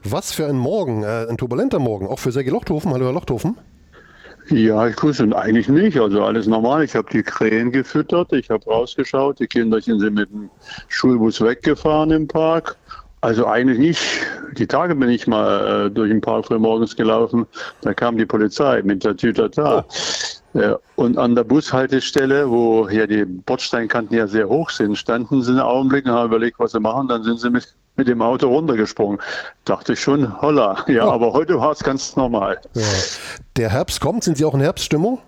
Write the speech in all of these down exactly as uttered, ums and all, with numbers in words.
Was für ein Morgen, äh, ein turbulenter Morgen, auch für Sergei Lochthofen. Hallo Herr Lochthofen. Ja, ich grüße eigentlich nicht. Also alles normal. Ich habe die Krähen gefüttert, ich habe rausgeschaut, die Kinderchen sind mit dem Schulbus weggefahren im Park. Also eigentlich nicht. Die Tage bin ich mal äh, durch den Park früh morgens gelaufen, da kam die Polizei mit der Tütata. Oh. Äh, und an der Bushaltestelle, wo hier die Bordsteinkanten ja sehr hoch sind, standen sie einen Augenblick und haben überlegt, was sie machen. Dann sind sie mit, mit dem Auto runtergesprungen. Dachte ich schon, holla. Ja, oh. Aber heute war es ganz normal. Ja. Der Herbst kommt. Sind Sie auch in Herbststimmung?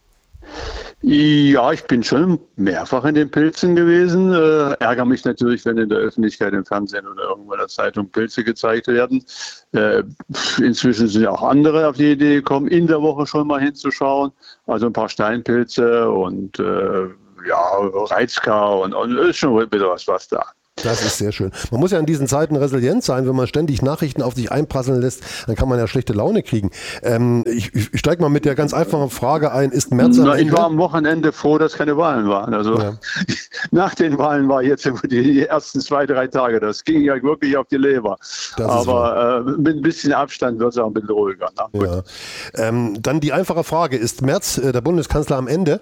Ja, ich bin schon mehrfach in den Pilzen gewesen. Äh, ärgere mich natürlich, wenn in der Öffentlichkeit, im Fernsehen oder irgendwo in der Zeitung Pilze gezeigt werden. Äh, inzwischen sind ja auch andere auf die Idee gekommen, in der Woche schon mal hinzuschauen. Also ein paar Steinpilze und äh, ja, Reizkar und, und ist schon wieder was, was da. Das ist sehr schön. Man muss ja in diesen Zeiten resilient sein. Wenn man ständig Nachrichten auf sich einprasseln lässt, dann kann man ja schlechte Laune kriegen. Ähm, ich ich steige mal mit der ganz einfachen Frage ein. Ist März am Na, Ende? Ich war am Wochenende froh, dass keine Wahlen waren. Also ja. Nach den Wahlen war jetzt die ersten zwei, drei Tage. Das ging ja wirklich auf die Leber. Aber äh, mit ein bisschen Abstand wird es auch ein bisschen ruhiger. Ja. Ähm, dann die einfache Frage. Ist Merz, äh, der Bundeskanzler, am Ende?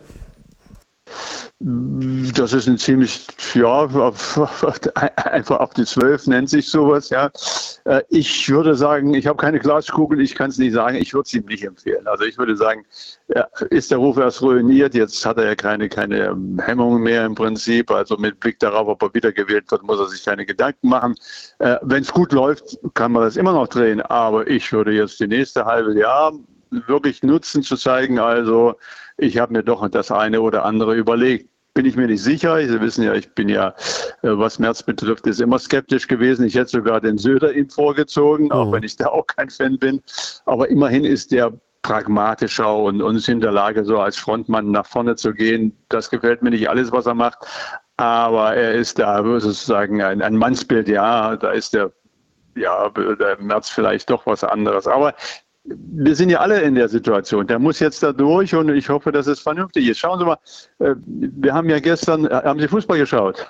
Das ist ein ziemlich, ja, einfach auf die Zwölf nennt sich sowas, ja. Ich würde sagen, ich habe keine Glaskugel, ich kann es nicht sagen, ich würde es ihm nicht empfehlen. Also ich würde sagen, ist der Ruf erst ruiniert, jetzt hat er ja keine, keine Hemmungen mehr im Prinzip, also mit Blick darauf, ob er wiedergewählt wird, muss er sich keine Gedanken machen. Wenn es gut läuft, kann man das immer noch drehen, aber ich würde jetzt die nächste halbe Jahr wirklich nutzen, zu zeigen, also ich habe mir doch das eine oder andere überlegt. Bin ich mir nicht sicher. Sie wissen ja, ich bin ja, was Merz betrifft, ist immer skeptisch gewesen. Ich hätte sogar den Söder ihm vorgezogen, mhm. auch wenn ich da auch kein Fan bin. Aber immerhin ist der pragmatischer und, und ist in der Lage, so als Frontmann nach vorne zu gehen. Das gefällt mir nicht alles, was er macht. Aber er ist da sozusagen ein, ein Mannsbild. Ja, da ist der, ja, der Merz vielleicht doch was anderes. Aber wir sind ja alle in der Situation. Der muss jetzt da durch und ich hoffe, dass es vernünftig ist. Schauen Sie mal, wir haben ja gestern, haben Sie Fußball geschaut?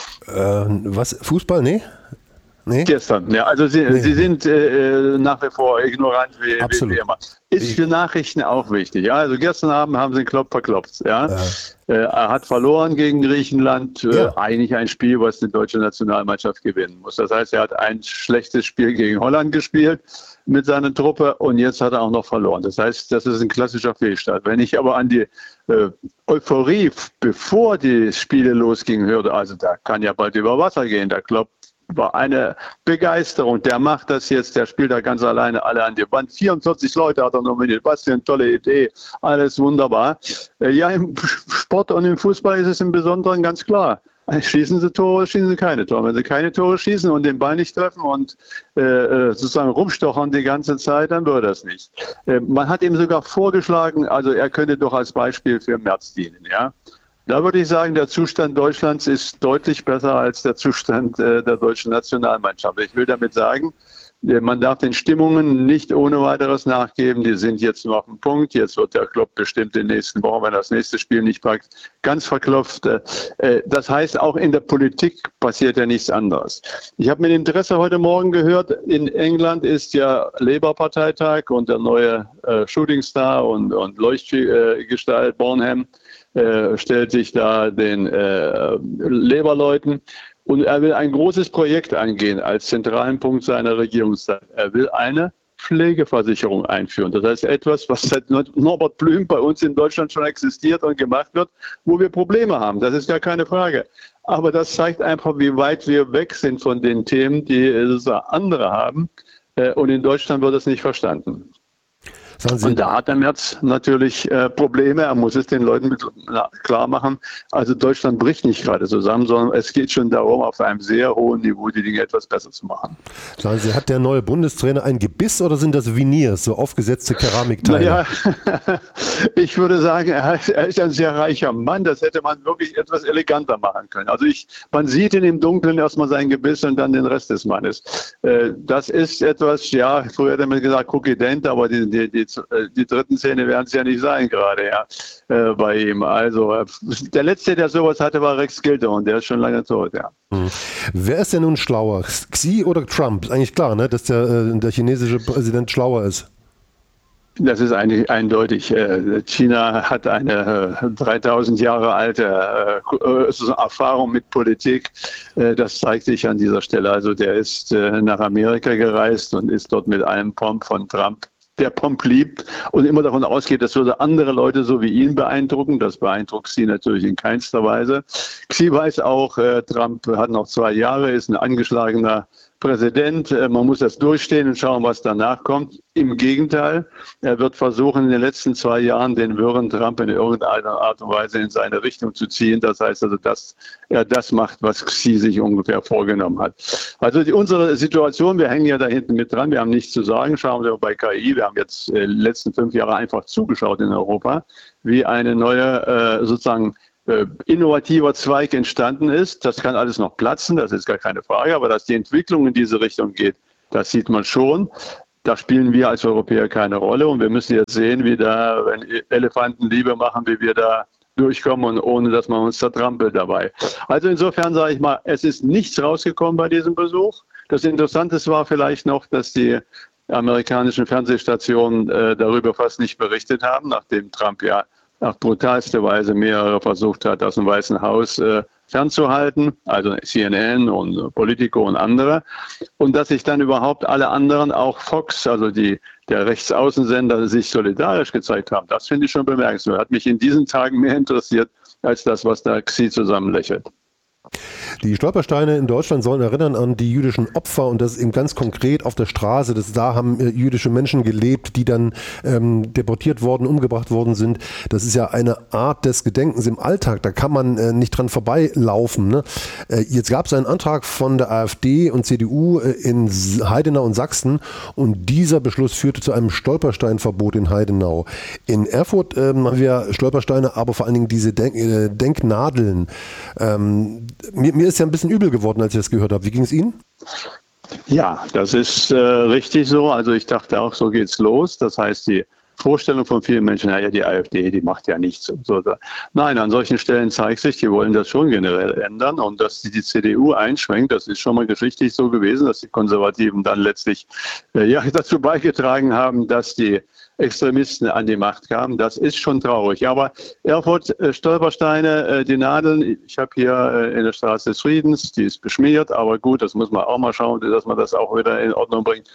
Äh, was? Fußball? Nee. Nee? Gestern, ja. Also Sie, nee. Sie sind äh, nach wie vor ignorant wie, wie immer. Ist für Nachrichten auch wichtig. Ja? Also gestern Abend haben Sie einen Klopf verklopft. Ja? Ja. Äh, er hat verloren gegen Griechenland. Äh, ja. Eigentlich ein Spiel, was die deutsche Nationalmannschaft gewinnen muss. Das heißt, er hat ein schlechtes Spiel gegen Holland gespielt mit seiner Truppe und jetzt hat er auch noch verloren. Das heißt, das ist ein klassischer Fehlstart. Wenn ich aber an die äh, Euphorie, bevor die Spiele losgingen, hörte, also da kann ja bald über Wasser gehen, da klopft war eine Begeisterung. Der macht das jetzt, der spielt da ganz alleine alle an die Wand. vierundvierzig Leute hat er nominiert. Was für eine tolle Idee. Alles wunderbar. Ja, im Sport und im Fußball ist es im Besonderen ganz klar. Schießen sie Tore, schießen sie keine Tore. Wenn sie keine Tore schießen und den Ball nicht treffen und äh, sozusagen rumstochern die ganze Zeit, dann wird das nicht. Äh, man hat ihm sogar vorgeschlagen, also er könnte doch als Beispiel für Merz dienen, ja. Da würde ich sagen, der Zustand Deutschlands ist deutlich besser als der Zustand äh, der deutschen Nationalmannschaft. Ich will damit sagen, äh, man darf den Stimmungen nicht ohne weiteres nachgeben. Die sind jetzt nur auf dem Punkt. Jetzt wird der Klopp bestimmt in den nächsten Wochen, wenn er das nächste Spiel nicht packt, ganz verklopft. Äh, das heißt, auch in der Politik passiert ja nichts anderes. Ich habe mit Interesse heute Morgen gehört, in England ist ja Labour-Parteitag und der neue äh, Shootingstar und, und Leuchtgestalt äh, Bonham Äh, stellt sich da den äh, Labour-Leuten und er will ein großes Projekt angehen als zentralen Punkt seiner Regierungszeit. Er will eine Pflegeversicherung einführen. Das heißt etwas, was seit Norbert Blüm bei uns in Deutschland schon existiert und gemacht wird, wo wir Probleme haben. Das ist ja keine Frage. Aber das zeigt einfach, wie weit wir weg sind von den Themen, die andere haben. Äh, und in Deutschland wird das nicht verstanden. Und da hat der Merz natürlich äh, Probleme. Er muss es den Leuten mit, na, klar machen. Also Deutschland bricht nicht gerade zusammen, sondern es geht schon darum, auf einem sehr hohen Niveau die Dinge etwas besser zu machen. Sagen Sie, hat der neue Bundestrainer ein Gebiss oder sind das Veneers, so aufgesetzte Keramikteile? Naja, ich würde sagen, er ist ein sehr reicher Mann. Das hätte man wirklich etwas eleganter machen können. Also ich, man sieht in dem Dunkeln erstmal sein Gebiss und dann den Rest des Mannes. Äh, das ist etwas, ja, früher hätte man gesagt, Cookie Dent, aber die, die, die die dritten Zähne werden es ja nicht sein gerade, ja, äh, bei ihm. Also äh, der Letzte, der sowas hatte, war Rex Gildo und der ist schon lange tot, ja. Hm. Wer ist denn nun schlauer, Xi oder Trump? Ist eigentlich klar, ne, dass der, äh, der chinesische Präsident schlauer ist. Das ist eigentlich eindeutig. China hat eine dreitausend Jahre alte Erfahrung mit Politik. Das zeigt sich an dieser Stelle. Also der ist nach Amerika gereist und ist dort mit einem Pomp von Trump, der Pomp liebt und immer davon ausgeht, das würde andere Leute so wie ihn beeindrucken. Das beeindruckt Xi natürlich in keinster Weise. Xi weiß auch, Trump hat noch zwei Jahre, ist ein angeschlagener Präsident, man muss das durchstehen und schauen, was danach kommt. Im Gegenteil, er wird versuchen, in den letzten zwei Jahren den wirren Trump in irgendeiner Art und Weise in seine Richtung zu ziehen. Das heißt also, dass er das macht, was Xi sich ungefähr vorgenommen hat. Also die, unsere Situation, wir hängen ja da hinten mit dran, wir haben nichts zu sagen. Schauen wir bei K I, wir haben jetzt äh, die letzten fünf Jahre einfach zugeschaut in Europa, wie eine neue äh, sozusagen innovativer Zweig entstanden ist. Das kann alles noch platzen, das ist gar keine Frage, aber dass die Entwicklung in diese Richtung geht, das sieht man schon. Da spielen wir als Europäer keine Rolle und wir müssen jetzt sehen, wie da, wenn Elefanten Liebe machen, wie wir da durchkommen und ohne, dass man uns zertrampelt dabei. Also insofern sage ich mal, es ist nichts rausgekommen bei diesem Besuch. Das Interessante war vielleicht noch, dass die amerikanischen Fernsehstationen äh, darüber fast nicht berichtet haben, nachdem Trump ja auf brutalste Weise mehrere versucht hat, aus dem Weißen Haus äh, fernzuhalten, also C N N und Politico und andere. Und dass sich dann überhaupt alle anderen, auch Fox, also die, der Rechtsaußensender, sich solidarisch gezeigt haben, das finde ich schon bemerkenswert. Hat mich in diesen Tagen mehr interessiert, als das, was da Xi zusammenlächelt. Die Stolpersteine in Deutschland sollen erinnern an die jüdischen Opfer und das eben ganz konkret auf der Straße. Das, da haben äh, jüdische Menschen gelebt, die dann ähm, deportiert worden, umgebracht worden sind. Das ist ja eine Art des Gedenkens im Alltag. Da kann man äh, nicht dran vorbeilaufen. Ne? Äh, jetzt gab es einen Antrag von der AfD und C D U äh, in Heidenau und Sachsen und dieser Beschluss führte zu einem Stolpersteinverbot in Heidenau. In Erfurt äh, haben wir Stolpersteine, aber vor allen Dingen diese Denk äh, Denknadeln. Ähm, Mir, mir ist ja ein bisschen übel geworden, als ich das gehört habe. Wie ging es Ihnen? Ja, das ist äh, richtig so. Also ich dachte auch, so geht's los. Das heißt, die Vorstellung von vielen Menschen, naja, die AfD, die macht ja nichts. Und so. Nein, an solchen Stellen zeigt sich, die wollen das schon generell ändern. Und dass die, die C D U einschwenkt, das ist schon mal geschichtlich so gewesen, dass die Konservativen dann letztlich äh, ja, dazu beigetragen haben, dass die Extremisten an die Macht kamen. Das ist schon traurig. Aber Erfurt, äh, Stolpersteine, äh, die Nadeln, ich habe hier äh, in der Straße des Friedens, die ist beschmiert, aber gut, das muss man auch mal schauen, dass man das auch wieder in Ordnung bringt.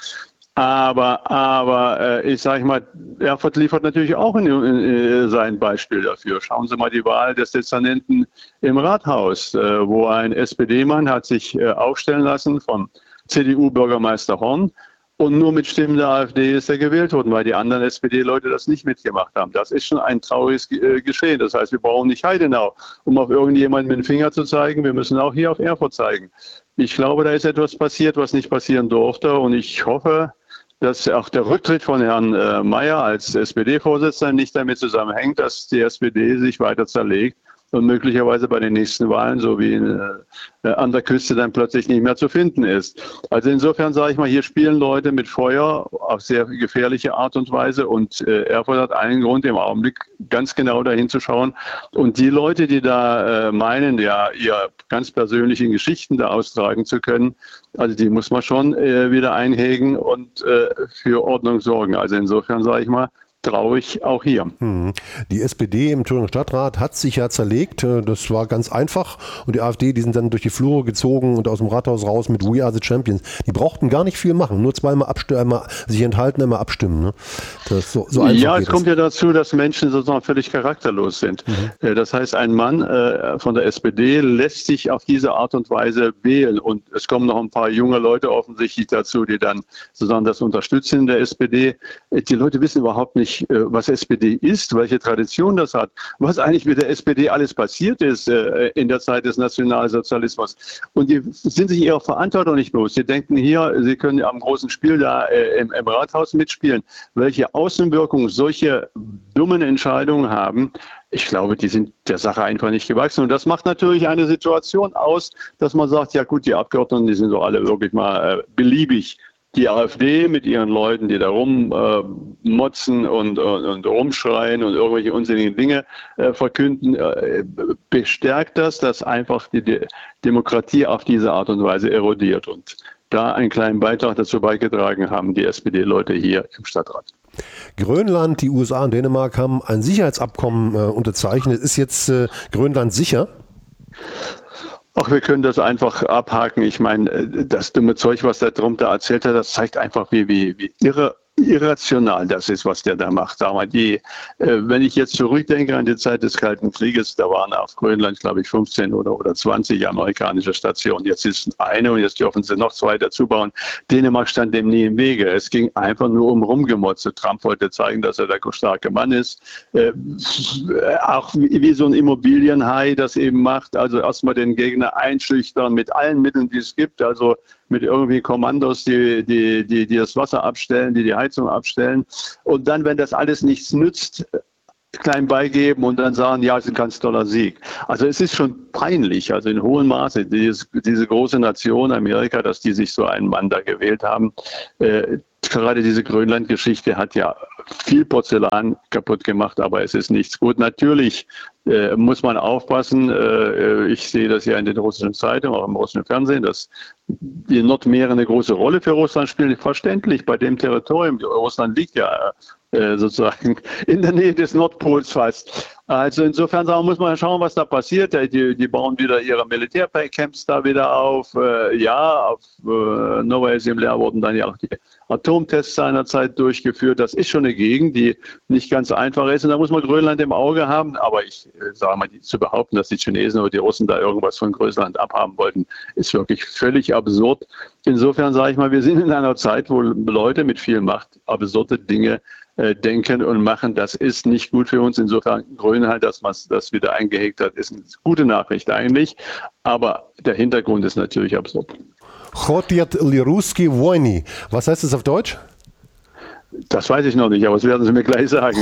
Aber, aber äh, ich sage mal, Erfurt liefert natürlich auch in, in, in sein Beispiel dafür. Schauen Sie mal die Wahl des Dezernenten im Rathaus, äh, wo ein S P D-Mann hat sich äh, aufstellen lassen vom C D U-Bürgermeister Horn. Und nur mit Stimmen der AfD ist er gewählt worden, weil die anderen S P D-Leute das nicht mitgemacht haben. Das ist schon ein trauriges äh, Geschehen. Das heißt, wir brauchen nicht Heidenau, um auf irgendjemanden mit dem Finger zu zeigen. Wir müssen auch hier auf Erfurt zeigen. Ich glaube, da ist etwas passiert, was nicht passieren durfte. Und ich hoffe, dass auch der Rücktritt von Herrn äh, Mayer als S P D-Vorsitzender nicht damit zusammenhängt, dass die S P D sich weiter zerlegt und möglicherweise bei den nächsten Wahlen, so wie in, äh, an der Küste, dann plötzlich nicht mehr zu finden ist. Also insofern sage ich mal, hier spielen Leute mit Feuer auf sehr gefährliche Art und Weise und äh, Erfurt hat einen Grund, im Augenblick ganz genau dahin zu schauen. Und die Leute, die da äh, meinen, ja, ihre ganz persönlichen Geschichten da austragen zu können, also die muss man schon äh, wieder einhegen und äh, für Ordnung sorgen. Also insofern sage ich mal, traurig auch hier. Hm. Die S P D im Thüringer Stadtrat hat sich ja zerlegt. Das war ganz einfach. Und die AfD, die sind dann durch die Flure gezogen und aus dem Rathaus raus mit We Are the Champions. Die brauchten gar nicht viel machen. Nur zweimal abstimmen, einmal sich enthalten, einmal abstimmen. Ne? Das so, so einfach ja, es kommt ja dazu, dass Menschen sozusagen völlig charakterlos sind. Mhm. Das heißt, ein Mann äh, von der S P D lässt sich auf diese Art und Weise wählen. Und es kommen noch ein paar junge Leute offensichtlich dazu, die dann sozusagen das unterstützen in der S P D. Die Leute wissen überhaupt nicht, was S P D ist, welche Tradition das hat, was eigentlich mit der S P D alles passiert ist äh, in der Zeit des Nationalsozialismus. Und die sind sich ihrer Verantwortung nicht bewusst. Sie denken hier, sie können am großen Spiel da äh, im, im Rathaus mitspielen. Welche Außenwirkungen solche dummen Entscheidungen haben, ich glaube, die sind der Sache einfach nicht gewachsen. Und das macht natürlich eine Situation aus, dass man sagt, ja gut, die Abgeordneten, die sind doch alle wirklich mal äh, beliebig die AfD mit ihren Leuten, die da rummotzen äh, und, und, und rumschreien und irgendwelche unsinnigen Dinge äh, verkünden, äh, bestärkt das, dass einfach die De- Demokratie auf diese Art und Weise erodiert. Und da einen kleinen Beitrag dazu beigetragen haben die S P D-Leute hier im Stadtrat. Grönland, die U S A und Dänemark haben ein Sicherheitsabkommen äh, unterzeichnet. Ist jetzt äh, Grönland sicher? Ach, wir können das einfach abhaken. Ich meine, das dumme Zeug, was der Trump da erzählt hat, das zeigt einfach, wie, wie, wie irre, irrational das ist, was der da macht. Sag mal, die, äh, wenn ich jetzt zurückdenke an die Zeit des Kalten Krieges, da waren auf Grönland, glaube ich, fünfzehn oder, oder zwanzig amerikanische Stationen. Jetzt ist eine und jetzt dürfen sie noch zwei dazu bauen. Dänemark stand dem nie im Wege. Es ging einfach nur um Rumgemotze. Trump wollte zeigen, dass er der starke Mann ist. Äh, auch wie, wie so ein Immobilienhai das eben macht. Also erstmal den Gegner einschüchtern mit allen Mitteln, die es gibt. Also mit irgendwie Kommandos, die, die, die, die das Wasser abstellen, die die Heizung abstellen. Und dann, wenn das alles nichts nützt, klein beigeben und dann sagen, ja, es ist ein ganz toller Sieg. Also es ist schon peinlich, also in hohem Maße, dieses, diese große Nation Amerika, dass die sich so einen Mann da gewählt haben. Äh, gerade diese Grönland-Geschichte hat ja viel Porzellan kaputt gemacht, aber es ist nichts gut. Natürlich äh, muss man aufpassen. Äh, ich sehe das ja in den russischen Zeitungen, auch im russischen Fernsehen, dass die Nordmeere eine große Rolle für Russland spielen. Verständlich bei dem Territorium. Russland liegt ja äh, sozusagen in der Nähe des Nordpols fast. Also insofern sagen, muss man schauen, was da passiert. Die, die bauen wieder ihre Militärcamps da wieder auf. Äh, ja, auf äh, Novaya Zemlya wurden dann ja auch die Atomtests seinerzeit durchgeführt. Das ist schon eine Gegend, die nicht ganz einfach ist. Und da muss man Grönland im Auge haben. Aber ich äh, sage mal, die, zu behaupten, dass die Chinesen oder die Russen da irgendwas von Grönland abhaben wollten, ist wirklich völlig absurd. Insofern sage ich mal, wir sind in einer Zeit, wo Leute mit viel Macht absurde Dinge äh, denken und machen. Das ist nicht gut für uns. Insofern Grönland, dass man das wieder eingehegt hat, ist eine gute Nachricht eigentlich. Aber der Hintergrund ist natürlich absurd. Хотят ли русские войны? Was heißt das auf Deutsch? Das weiß ich noch nicht, aber das werden Sie mir gleich sagen.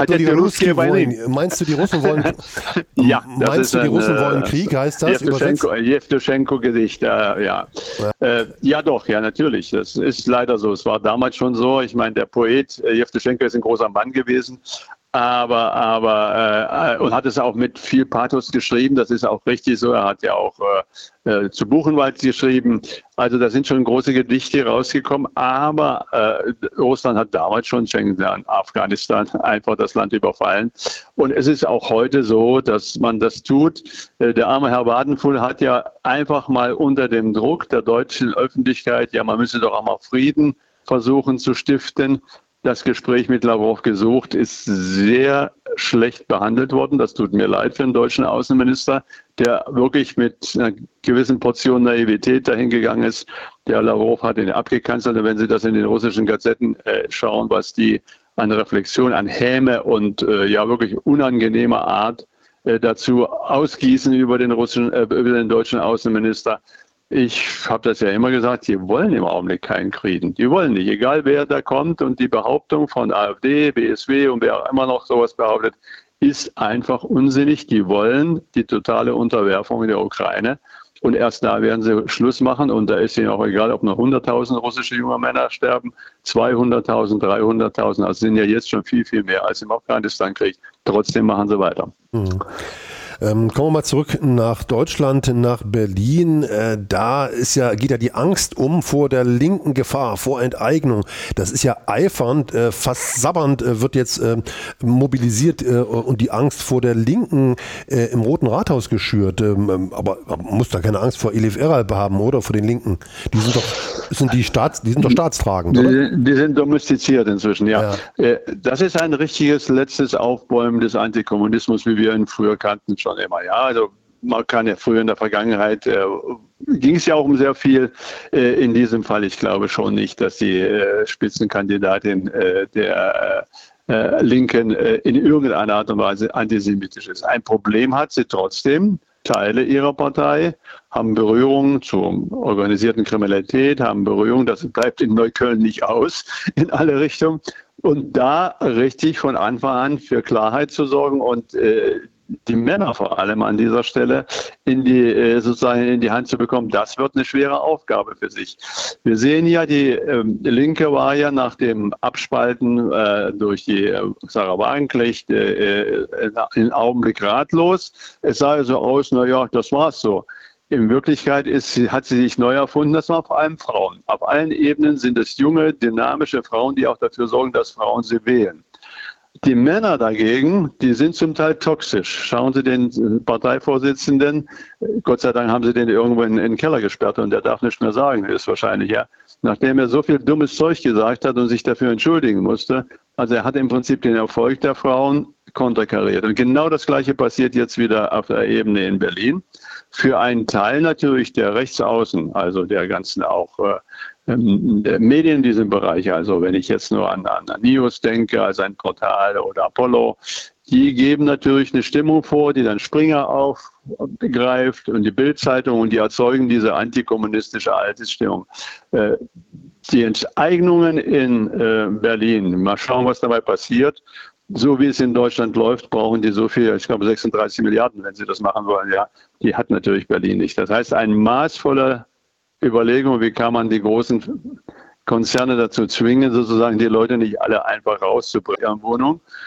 Meinst du, die Russen wollen? Ja, das meinst ist du, die ein, Russen wollen Krieg? Heißt das? Jewtuschenko-Gedicht. Äh, ja. Ja. Äh, ja, doch, ja, natürlich. Das ist leider so. Es war damals schon so. Ich meine, der Poet äh, Jewtuschenko ist ein großer Mann gewesen. Aber, aber, äh, und hat es auch mit viel Pathos geschrieben, das ist auch richtig so, er hat ja auch äh, äh, zu Buchenwald geschrieben, also da sind schon große Gedichte rausgekommen, aber äh, Russland hat damals schon Afghanistan einfach das Land überfallen und es ist auch heute so, dass man das tut. Äh, der arme Herr Wadenfuhl hat ja einfach mal unter dem Druck der deutschen Öffentlichkeit, ja man müsse doch auch mal Frieden versuchen zu stiften, das Gespräch mit Lavrov gesucht, ist sehr schlecht behandelt worden. Das tut mir leid für den deutschen Außenminister, der wirklich mit einer gewissen Portion Naivität dahingegangen ist. Der Lavrov hat ihn abgekanzelt. Und wenn Sie das in den russischen Gazetten äh, schauen, was die an Reflexion, an Häme und äh, ja wirklich unangenehmer Art äh, dazu ausgießen über den russischen, äh, über den deutschen Außenminister. Ich habe das ja immer gesagt, die wollen im Augenblick keinen Kriegen. Die wollen nicht, egal wer da kommt. Und die Behauptung von AfD, B S W und wer auch immer noch sowas behauptet, ist einfach unsinnig. Die wollen die totale Unterwerfung in der Ukraine. Und erst da werden sie Schluss machen. Und da ist ihnen auch egal, ob noch hunderttausend russische junge Männer sterben, zweihunderttausend, dreihunderttausend. Also sind ja jetzt schon viel, viel mehr als im Afghanistan-Krieg. Trotzdem machen sie weiter. Mhm. Ähm, kommen wir mal zurück nach Deutschland, nach Berlin. Äh, da ist ja, geht ja die Angst um vor der linken Gefahr, vor Enteignung. Das ist ja eifernd, äh, fast sabbernd äh, wird jetzt äh, mobilisiert äh, und die Angst vor der Linken äh, im Roten Rathaus geschürt. Ähm, aber, aber man muss da keine Angst vor Elif Eralp haben, oder? Vor den Linken. Die sind doch, sind die Staats, die sind doch staatstragend, oder? Die, die sind domestiziert inzwischen, ja. ja. Äh, das ist ein richtiges letztes Aufbäumen des Antikommunismus, wie wir ihn früher kannten. Schon immer, ja. Also man kann ja früher in der Vergangenheit äh, ging es ja auch um sehr viel. Äh, in diesem Fall, ich glaube schon nicht, dass die äh, Spitzenkandidatin äh, der äh, Linken äh, in irgendeiner Art und Weise antisemitisch ist. Ein Problem hat sie trotzdem. Teile ihrer Partei haben Berührungen zur organisierten Kriminalität, haben Berührungen, das bleibt in Neukölln nicht aus, in alle Richtungen. Und da richtig von Anfang an für Klarheit zu sorgen und äh, die Männer vor allem an dieser Stelle in die, sozusagen in die Hand zu bekommen, das wird eine schwere Aufgabe für sich. Wir sehen ja, die äh, Linke war ja nach dem Abspalten äh, durch die äh, Sarah Wagenknecht äh, im Augenblick ratlos. Es sah so aus, naja, das war's so. In Wirklichkeit ist, hat sie sich neu erfunden, das waren vor allem Frauen. Auf allen Ebenen sind es junge, dynamische Frauen, die auch dafür sorgen, dass Frauen sie wählen. Die Männer dagegen, die sind zum Teil toxisch. Schauen Sie den Parteivorsitzenden, Gott sei Dank haben sie den irgendwo in, in den Keller gesperrt und der darf nichts mehr sagen, ist wahrscheinlich, ja. Nachdem er so viel dummes Zeug gesagt hat und sich dafür entschuldigen musste, also er hat im Prinzip den Erfolg der Frauen konterkariert. Und genau das Gleiche passiert jetzt wieder auf der Ebene in Berlin. Für einen Teil natürlich der Rechtsaußen, also der ganzen auch äh, Medien in diesem Bereich, also wenn ich jetzt nur an, an News denke, also ein Portal oder Apollo, die geben natürlich eine Stimmung vor, die dann Springer aufgreift und die Bild-Zeitung und die erzeugen diese antikommunistische Altesstimmung. Äh, die Enteignungen in äh, Berlin, mal schauen, was dabei passiert. So wie es in Deutschland läuft, brauchen die so viel, ich glaube sechsunddreißig Milliarden, wenn sie das machen wollen. Ja, die hat natürlich Berlin nicht. Das heißt, ein maßvoller Überlegung, wie kann man die großen Konzerne dazu zwingen, sozusagen die Leute nicht alle einfach rauszubringen in ihrer Wohnung.